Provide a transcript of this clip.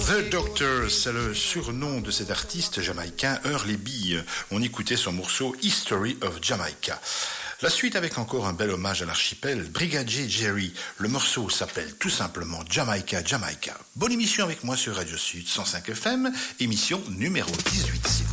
The Doctor, c'est le surnom de cet artiste jamaïcain Hurley B. On écoutait son morceau History of Jamaica. La suite avec encore un bel hommage à l'archipel Brigadier Jerry. Le morceau s'appelle tout simplement Jamaica, Jamaica. Bonne émission avec moi sur Radio Sud 105 FM, émission numéro 18 si vous